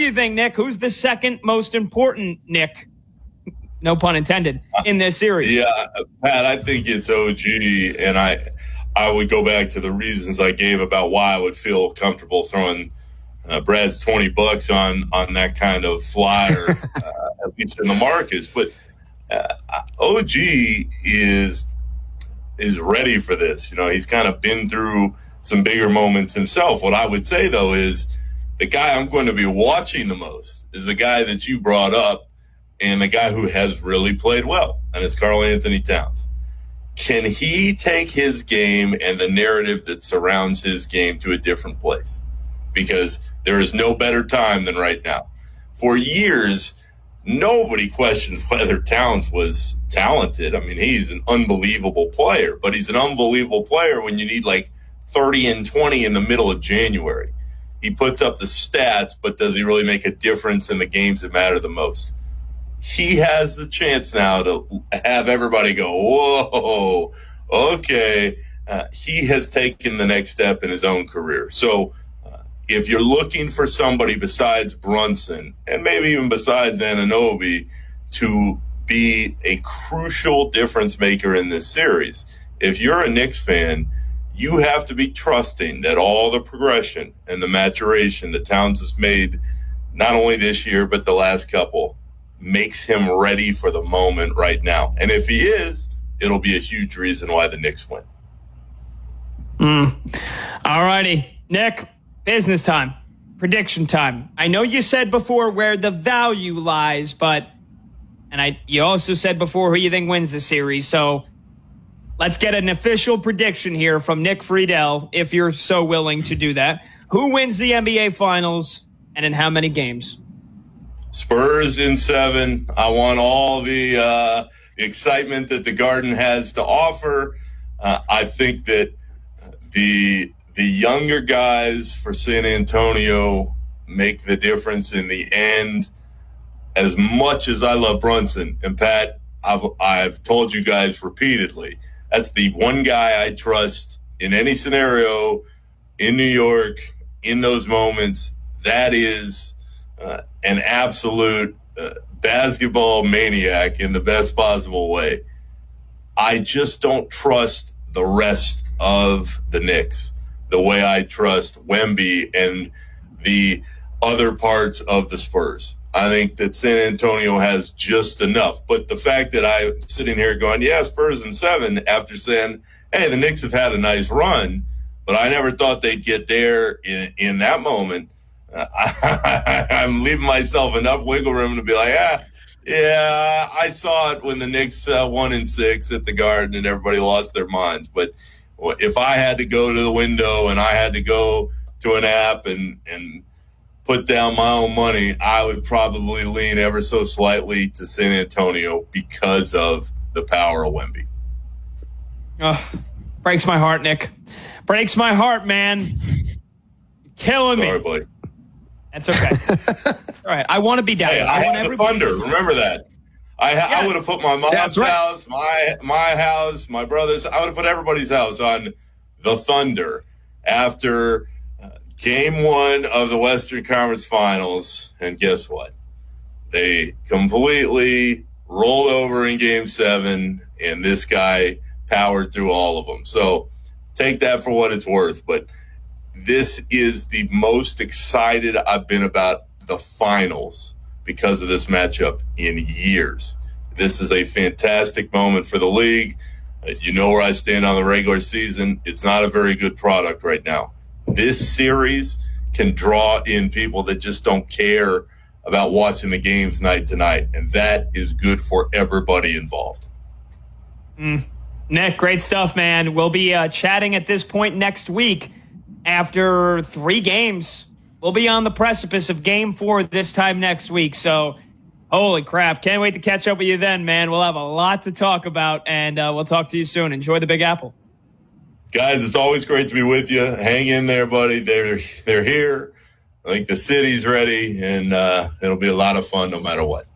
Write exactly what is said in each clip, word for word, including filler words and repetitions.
you think, Nick? Who's the second most important Nick? No pun intended, in this series. Yeah, Pat, I think it's O G, and I I would go back to the reasons I gave about why I would feel comfortable throwing uh, Brad's twenty bucks on on that kind of flyer, uh, at least in the markets. But uh, O G is is ready for this. You know, he's kind of been through some bigger moments himself. What I would say, though, is the guy I'm going to be watching the most is the guy that you brought up, and the guy who has really played well, and it's Karl-Anthony Towns. Can he take his game and the narrative that surrounds his game to a different place? Because there is no better time than right now. For years, nobody questioned whether Towns was talented. I mean, he's an unbelievable player, but he's an unbelievable player when you need like thirty and twenty in the middle of January. He puts up the stats, but does he really make a difference in the games that matter the most? He has the chance now to have everybody go, whoa, okay. Uh, he has taken the next step in his own career. So uh, if you're looking for somebody besides Brunson, and maybe even besides Anunoby, to be a crucial difference maker in this series, if you're a Knicks fan, you have to be trusting that all the progression and the maturation that Towns has made, not only this year, but the last couple, makes him ready for the moment right now. And if he is, it'll be a huge reason why the Knicks win. Mm. All righty. Nick, business time, prediction time. I know you said before where the value lies, but, and I, you also said before who you think wins the series. So let's get an official prediction here from Nick Friedel, if you're so willing to do that. Who wins the N B A Finals and in how many games? Spurs in seven. I want all the uh, excitement that the Garden has to offer. Uh, I think that the the younger guys for San Antonio make the difference in the end. As much as I love Brunson, and Pat, I've I've told you guys repeatedly, that's the one guy I trust in any scenario in New York in those moments. That is Uh, an absolute uh, basketball maniac in the best possible way. I just don't trust the rest of the Knicks the way I trust Wemby and the other parts of the Spurs. I think that San Antonio has just enough. But the fact that I'm sitting here going, yeah, Spurs in seven, after saying, hey, the Knicks have had a nice run, but I never thought they'd get there in, in that moment. I, I'm leaving myself enough wiggle room to be like, ah, yeah, I saw it when the Knicks uh, won in six at the Garden and everybody lost their minds. But if I had to go to the window and I had to go to an app and, and put down my own money, I would probably lean ever so slightly to San Antonio because of the power of Wemby. Oh, breaks my heart, Nick. Breaks my heart, man. You're killing Sorry, me. buddy. That's okay. All right. I want to be down. Hey, I, I have the Thunder. Remember that. I, ha- yes. I would have put my mom's right. house, my my house, my brother's. I would have put everybody's house on the Thunder after uh, game one of the Western Conference Finals. And guess what? They completely rolled over in game seven, and this guy powered through all of them. So take that for what it's worth. But this is the most excited I've been about the finals because of this matchup in years. This is a fantastic moment for the league. Uh, you know where I stand on the regular season. It's not a very good product right now. This series can draw in people that just don't care about watching the games night to night, and that is good for everybody involved. Mm. Nick, great stuff, man. We'll be uh, chatting at this point next week. After three games, we'll be on the precipice of game four this time next week. So, holy crap. Can't wait to catch up with you then, man. We'll have a lot to talk about, and uh, we'll talk to you soon. Enjoy the Big Apple. Guys, it's always great to be with you. Hang in there, buddy. They're, they're here. I think the city's ready, and uh, it'll be a lot of fun no matter what.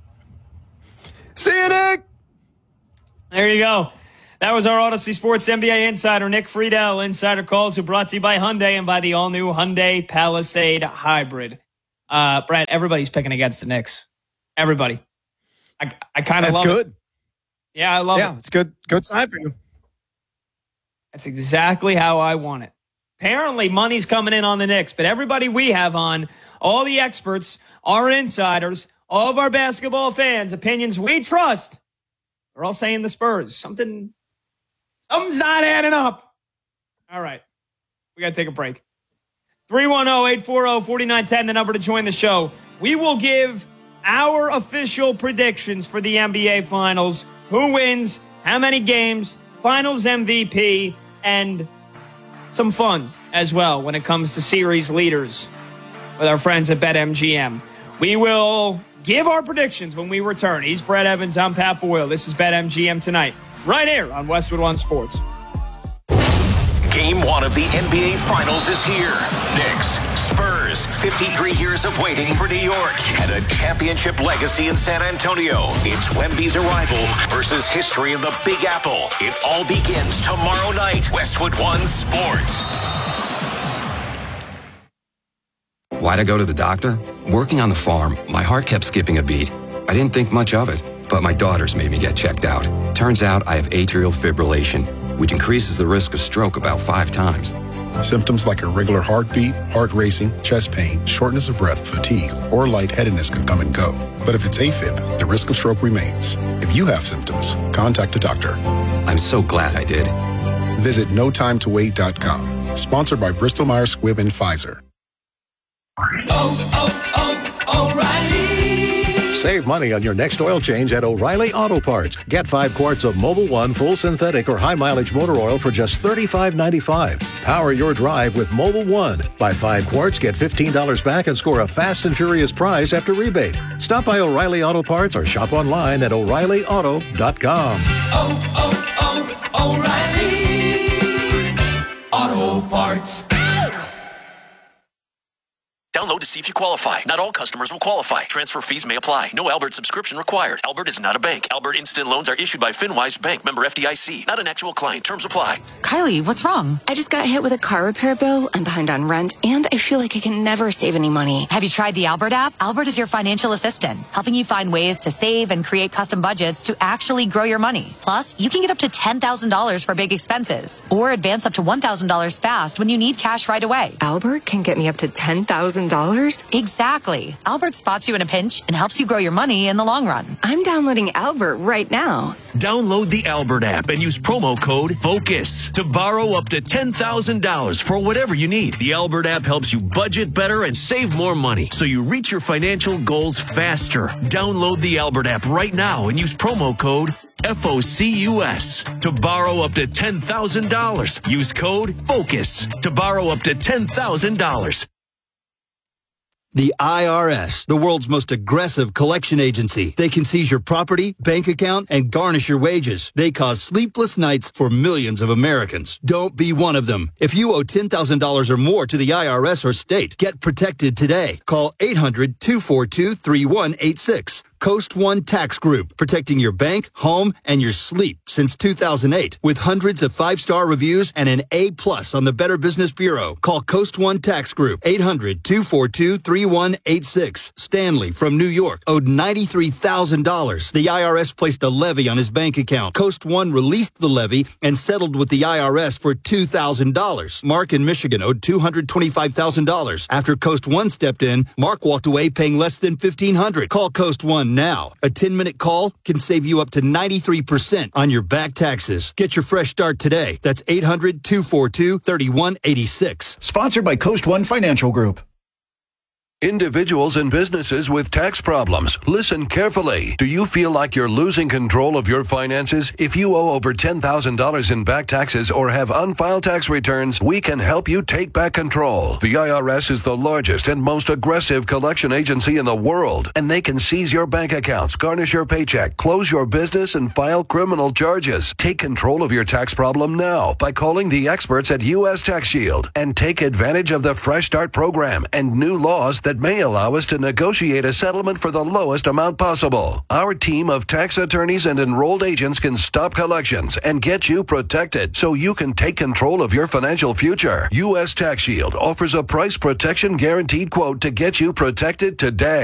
See you, Nick. There you go. That was our Odyssey Sports N B A insider, Nick Friedel. Insider calls are brought to you by Hyundai and by the all-new Hyundai Palisade Hybrid. Uh, Brett, everybody's picking against the Knicks. Everybody. I I kind of love good. it. That's good. Yeah, I love yeah, it. Yeah, it's good. Good sign for you. That's exactly how I want it. Apparently, money's coming in on the Knicks, but everybody we have on, all the experts, our insiders, all of our basketball fans, opinions we trust, are all saying the Spurs. Something, something's not adding up. All right. We got to take a break. three one zero, eight four zero, four nine one zero, the number to join the show. We will give our official predictions for the N B A Finals. Who wins, how many games, Finals M V P, and some fun as well when it comes to series leaders with our friends at BetMGM. We will give our predictions when we return. He's Brett Evans. I'm Pat Boyle. This is BetMGM Tonight, right here on Westwood One Sports. Game one of the N B A Finals is here. Knicks, Spurs, fifty-three years of waiting for New York and a championship legacy in San Antonio. It's Wemby's arrival versus history in the Big Apple. It all begins tomorrow night. Westwood One Sports. Why'd I go to the doctor? Working on the farm, my heart kept skipping a beat. I didn't think much of it, but my daughters made me get checked out. Turns out I have atrial fibrillation, which increases the risk of stroke about five times. Symptoms like irregular heartbeat, heart racing, chest pain, shortness of breath, fatigue, or lightheadedness can come and go. But if it's AFib, the risk of stroke remains. If you have symptoms, contact a doctor. I'm so glad I did. Visit no time to wait dot com. Sponsored by Bristol Myers Squibb and Pfizer. Oh, oh, oh, O'Reilly. Save money on your next oil change at O'Reilly Auto Parts. Get five quarts of Mobil one full synthetic or high mileage motor oil for just thirty-five ninety-five. Power your drive with Mobil one. Buy five quarts, get fifteen dollars back, and score a fast and furious prize after rebate. Stop by O'Reilly Auto Parts or shop online at O'Reilly Auto dot com. Oh, oh, oh, O'Reilly Auto Parts. Download to see if you qualify. Not all customers will qualify. Transfer fees may apply. No Albert subscription required. Albert is not a bank. Albert Instant Loans are issued by FinWise Bank, member F D I C. Not an actual client. Terms apply. Kylie, what's wrong? I just got hit with a car repair bill. I'm behind on rent, and I feel like I can never save any money. Have you tried the Albert app? Albert is your financial assistant, helping you find ways to save and create custom budgets to actually grow your money. Plus, you can get up to ten thousand dollars for big expenses, or advance up to one thousand dollars fast when you need cash right away. Albert can get me up to ten thousand dollars? Exactly. Albert spots you in a pinch and helps you grow your money in the long run. I'm downloading Albert right now. Download the Albert app and use promo code FOCUS to borrow up to ten thousand dollars for whatever you need. The Albert app helps you budget better and save more money so you reach your financial goals faster. Download the Albert app right now and use promo code FOCUS to borrow up to ten thousand dollars. Use code FOCUS to borrow up to ten thousand dollars. The I R S, the world's most aggressive collection agency. They can seize your property, bank account, and garnish your wages. They cause sleepless nights for millions of Americans. Don't be one of them. If you owe ten thousand dollars or more to the I R S or state, get protected today. Call eight hundred, two four two, three one eight six. Coast One Tax Group, protecting your bank, home, and your sleep since two thousand eight. With hundreds of five-star reviews and an A plus on the Better Business Bureau. Call Coast One Tax Group, eight hundred, two four two, three one eight six. Stanley from New York owed ninety-three thousand dollars. The I R S placed a levy on his bank account. Coast One released the levy and settled with the I R S for two thousand dollars. Mark in Michigan owed two hundred twenty-five thousand dollars. After Coast One stepped in, Mark walked away paying less than fifteen hundred dollars. Call Coast One now. A ten-minute call can save you up to ninety-three percent on your back taxes. Get your fresh start today. That's eight hundred, two four two, three one eight six. Sponsored by Coast One Financial Group. Individuals and businesses with tax problems, listen carefully. Do you feel like you're losing control of your finances? If you owe over ten thousand dollars in back taxes or have unfiled tax returns, we can help you take back control. The I R S is the largest and most aggressive collection agency in the world, and they can seize your bank accounts, garnish your paycheck, close your business, and file criminal charges. Take control of your tax problem now by calling the experts at U S Tax Shield and take advantage of the Fresh Start program and new laws that may allow us to negotiate a settlement for the lowest amount possible. Our team of tax attorneys and enrolled agents can stop collections and get you protected so you can take control of your financial future. U S Tax Shield offers a price protection guaranteed quote to get you protected today.